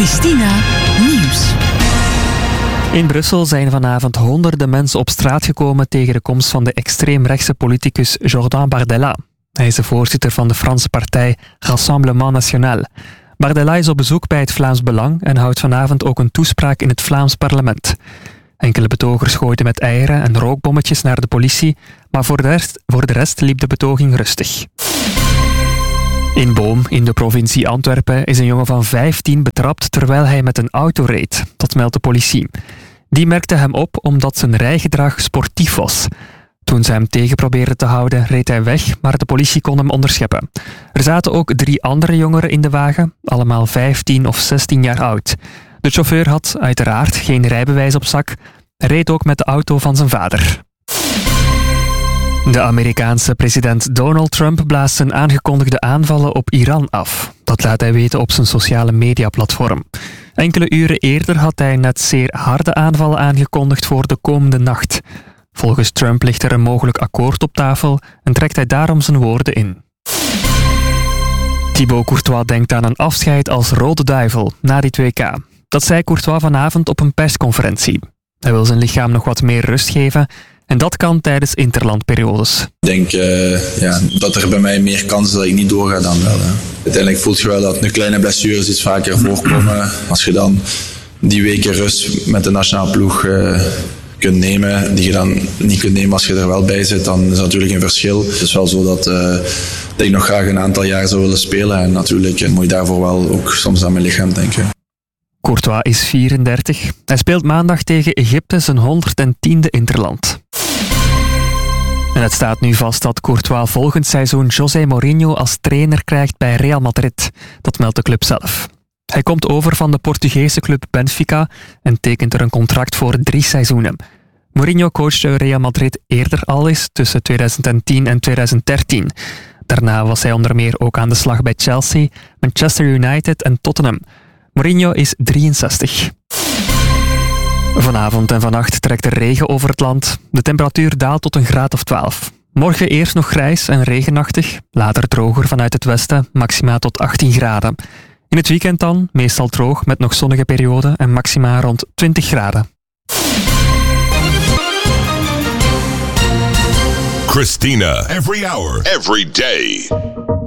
Christina Nieuws. In Brussel zijn vanavond honderden mensen op straat gekomen tegen de komst van de extreemrechtse politicus Jordan Bardella. Hij is de voorzitter van de Franse partij Rassemblement National. Bardella is op bezoek bij het Vlaams Belang en houdt vanavond ook een toespraak in het Vlaams parlement. Enkele betogers gooiden met eieren en rookbommetjes naar de politie, maar voor de rest liep de betoging rustig. In Boom, in de provincie Antwerpen, is een jongen van 15 betrapt terwijl hij met een auto reed. Dat meldt de politie. Die merkte hem op omdat zijn rijgedrag sportief was. Toen ze hem tegen probeerden te houden, reed hij weg, maar de politie kon hem onderscheppen. Er zaten ook 3 andere jongeren in de wagen, allemaal 15 of 16 jaar oud. De chauffeur had uiteraard geen rijbewijs op zak. Hij reed ook met de auto van zijn vader. De Amerikaanse president Donald Trump blaast zijn aangekondigde aanvallen op Iran af. Dat laat hij weten op zijn sociale mediaplatform. Enkele uren eerder had hij net zeer harde aanvallen aangekondigd voor de komende nacht. Volgens Trump ligt er een mogelijk akkoord op tafel en trekt hij daarom zijn woorden in. Thibaut Courtois denkt aan een afscheid als rode duivel na dit WK. Dat zei Courtois vanavond op een persconferentie. Hij wil zijn lichaam nog wat meer rust geven en dat kan tijdens interlandperiodes. Ik denk dat er bij mij meer kans is dat ik niet doorga dan wel. Uiteindelijk voelt je wel dat een kleine blessures iets vaker voorkomen. Als je dan die weken rust met de nationale ploeg kunt nemen, die je dan niet kunt nemen als je er wel bij zit, dan is dat natuurlijk een verschil. Het is wel zo dat ik nog graag een aantal jaar zou willen spelen en natuurlijk moet je daarvoor wel ook soms aan mijn lichaam denken. Courtois is 34. Hij speelt maandag tegen Egypte zijn 110e interland. En het staat nu vast dat Courtois volgend seizoen José Mourinho als trainer krijgt bij Real Madrid. Dat meldt de club zelf. Hij komt over van de Portugese club Benfica en tekent er een contract voor 3 seizoenen. Mourinho coachte Real Madrid eerder al eens tussen 2010 en 2013. Daarna was hij onder meer ook aan de slag bij Chelsea, Manchester United en Tottenham. Mourinho is 63. Vanavond en vannacht trekt er regen over het land. De temperatuur daalt tot een graad of 12. Morgen eerst nog grijs en regenachtig, later droger vanuit het westen, maxima tot 18 graden. In het weekend dan, meestal droog met nog zonnige perioden en maxima rond 20 graden. Christina, every hour, every day.